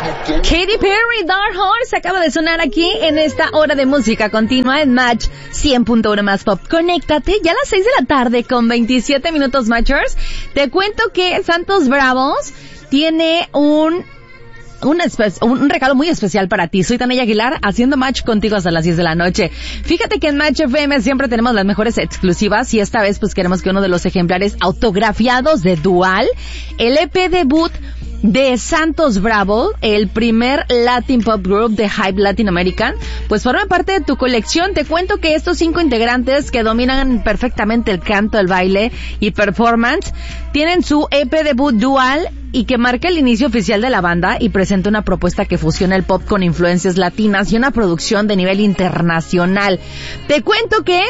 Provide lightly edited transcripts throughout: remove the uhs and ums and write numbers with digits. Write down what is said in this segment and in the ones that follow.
Katy Perry, Dark Horse, acaba de sonar aquí en esta hora de música continua en Match 100.1 más pop. Conéctate, ya a las 6 de la tarde con 27 minutos Matchers. Te cuento que Santos Bravos tiene un regalo muy especial para ti. Soy Tania Aguilar, haciendo match contigo hasta las 10 de la noche. Fíjate que en Match FM siempre tenemos las mejores exclusivas y esta vez pues queremos que uno de los ejemplares autografiados de Dual, el EP debut de Santos Bravo, el primer Latin Pop Group de Hype Latin American, pues forma parte de tu colección. Te cuento que estos 5 integrantes que dominan perfectamente el canto, el baile y performance, tienen su EP debut Dual y que marca el inicio oficial de la banda y presenta una propuesta que fusiona el pop con influencias latinas y una producción de nivel internacional. Te cuento que,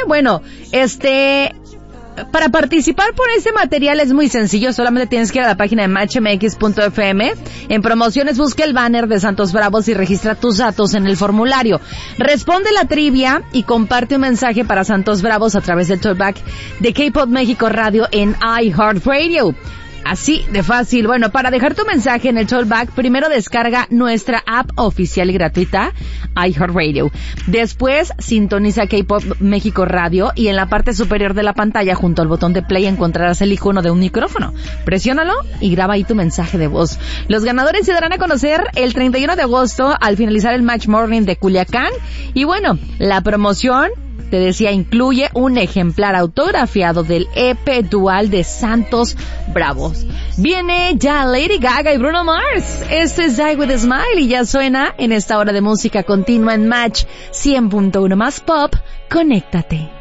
para participar por este material es muy sencillo, solamente tienes que ir a la página de matchmx.fm. En promociones busca el banner de Santos Bravos y registra tus datos en el formulario. Responde la trivia y comparte un mensaje para Santos Bravos a través del talkback de K-Pop México Radio en iHeartRadio. Así de fácil. Bueno, para dejar tu mensaje en el talkback, primero descarga nuestra app oficial y gratuita, iHeartRadio. Después, sintoniza K-Pop México Radio y en la parte superior de la pantalla, junto al botón de play, encontrarás el icono de un micrófono. Presiónalo y graba ahí tu mensaje de voz. Los ganadores se darán a conocer el 31 de agosto al finalizar el Match Morning de Culiacán. Y bueno, la promoción, te decía, incluye un ejemplar autografiado del EP Dual de Santos Bravos. Viene ya Lady Gaga y Bruno Mars. Este es Die With a Smile y ya suena en esta hora de música continua en Match 100.1 más pop. Conéctate.